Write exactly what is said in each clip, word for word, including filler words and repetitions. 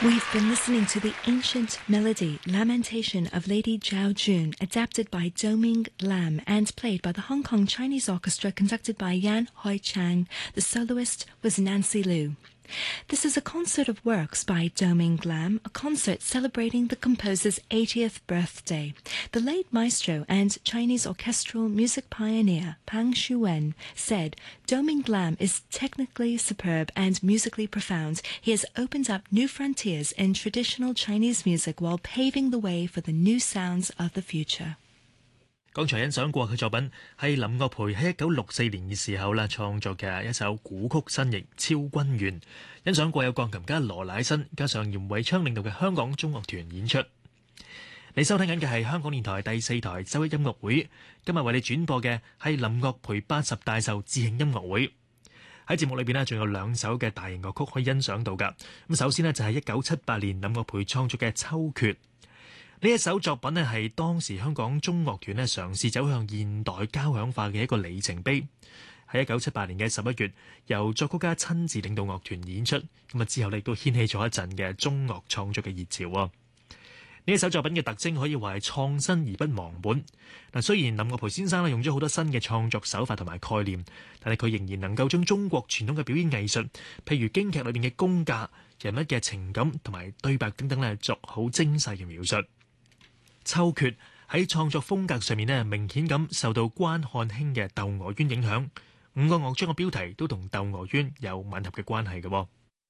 We've been listening to the ancient melody Lamentation of Lady Zhao Jun, adapted by Doming Lam and played by the Hong Kong Chinese Orchestra conducted by Yan Hoi Chang. The soloist was Nancy Liu. This is a concert of works by Doming Lam, a concert celebrating the composer's eightieth birthday. The late maestro and Chinese orchestral music pioneer Pang Shuwen said, Doming Lam is technically superb and musically profound. He has opened up new frontiers in traditional Chinese music while paving the way for the new sounds of the future. 剛才欣賞過佢作品係林樂培喺一九六四年嘅時候啦創作嘅一首古曲新譯《超軍圓》，欣賞過有鋼琴家羅乃新加上嚴偉昌領導嘅香港中樂團演出。你收聽緊嘅係香港電台第四台周一音樂會，今日為你轉播嘅係林樂培八十大壽致慶音樂會。喺節目裏邊呢，仲有兩首嘅大型樂曲可以欣賞到㗎。咁首先呢，就係一九七八年林樂培創作嘅《秋決》。呢一首作品呢係當時香港中樂團呢嘗試走向現代交響化嘅一個里程碑。喺一九七八年嘅十一月，由作曲家親自領導樂團演出，咁啊之後亦都掀起咗一陣嘅中樂創作嘅熱潮喎。呢一首作品嘅特徵可以話係創新而不忘本。嗱，雖然林樂培先生呢用咗好多新嘅創作手法同埋概念，但係佢仍然能夠將中國傳統嘅表演藝術，譬如京劇裏面嘅功架、人物嘅情感同埋對白等等呢作好精細嘅描述。秋決喺創作風格上面呢，明顯咁受到關漢卿嘅《竇娥冤》影響，五個樂章嘅標題都同《竇娥冤》有吻合嘅關係嘅喎。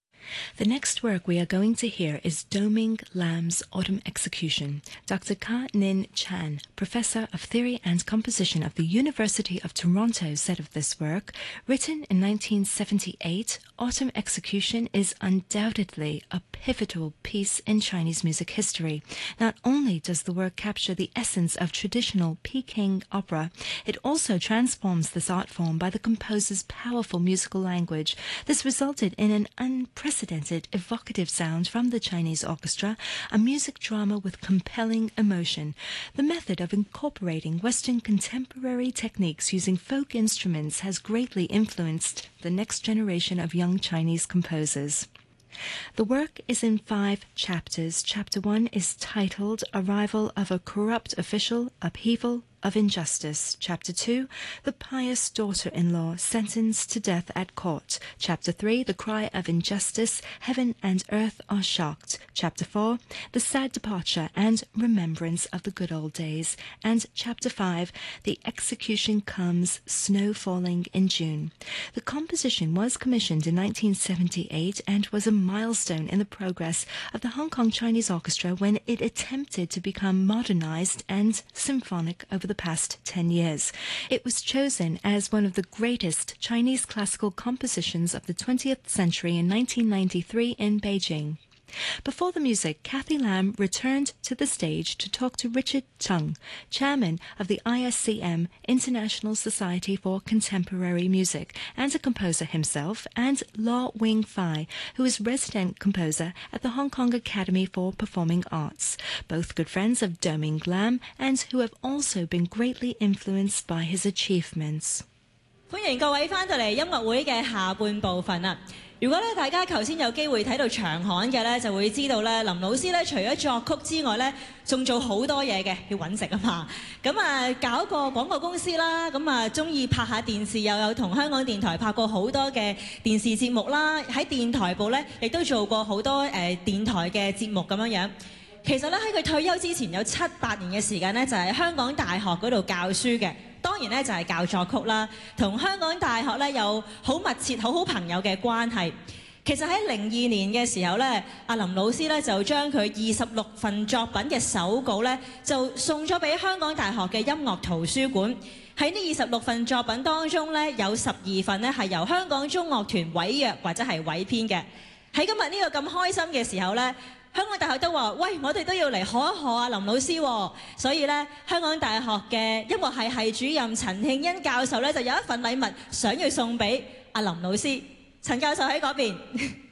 The next work we are going to hear is Doming Lam's Autumn Execution. Doctor Ka Nin Chan, Professor of Theory and Composition of the University of Toronto, said of this work, written in nineteen seventy-eight, Autumn Execution is undoubtedly a pivotal piece in Chinese music history. Not only does the work capture the essence of traditional Peking opera, it also transforms this art form by the composer's powerful musical language. This resulted in an unprecedented Unprecedented evocative sound from the Chinese orchestra, a music drama with compelling emotion. The method of incorporating Western contemporary techniques using folk instruments has greatly influenced the next generation of young Chinese composers. The work is in five chapters. Chapter one is titled Arrival of a Corrupt Official, Upheaval of Injustice. Chapter two, The Pious Daughter-in-Law Sentenced to Death at Court. Chapter three, The Cry of Injustice, Heaven and Earth Are Shocked. Chapter four, The Sad Departure and Remembrance of the Good Old Days. And Chapter five, The Execution Comes, Snow Falling in June. The composition was commissioned in nineteen seventy-eight and was a milestone in the progress of the Hong Kong Chinese Orchestra when it attempted to become modernized and symphonic over the past ten years. It was chosen as one of the greatest Chinese classical compositions of the twentieth century in nineteen ninety-three in Beijing. Before the music, Kathy Lam returned to the stage to talk to Richard Chung, chairman of the I S C M International Society for Contemporary Music, and a composer himself, and Law Wing Fai, who is resident composer at the Hong Kong Academy for Performing Arts, both good friends of Doming Lam and who have also been greatly influenced by his achievements. 歡迎各位翻到嚟音樂會嘅下半部分啊！如果咧大家頭先有機會睇到長刊嘅咧，就會知道咧林老師咧除咗作曲之外咧，仲做好多嘢嘅，要揾食啊嘛。咁啊搞個廣告公司啦，咁啊中意拍下電視，又有同香港電台拍過好多嘅電視節目啦。喺電台部咧，亦都做過好多誒、呃、電台嘅節目咁樣樣。其實咧喺佢退休之前有七八年嘅時間咧，就喺香港大學嗰度教書嘅。當然咧就係教作曲啦，同香港大學咧有好密切、好好朋友嘅關係。其實喺零二年嘅時候咧，阿林老師咧就將佢二十六份作品嘅手稿咧，就送咗俾香港大學嘅音樂圖書館。喺呢二十六份作品當中咧，有十二份咧係由香港中樂團委約或者係委編嘅。喺今日呢個咁開心嘅時候咧，香港大學都話：喂，我哋都要嚟學一學阿林老師喎。所以咧，香港大學嘅音樂系系主任陳慶欣教授咧，就有一份禮物想要送俾阿林老師。陳教授喺嗰邊。